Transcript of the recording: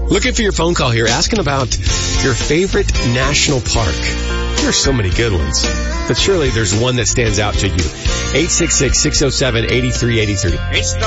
Looking for your phone call here, asking about your favorite national park. There are so many good ones, but surely there's one that stands out to you. 866-607-8383.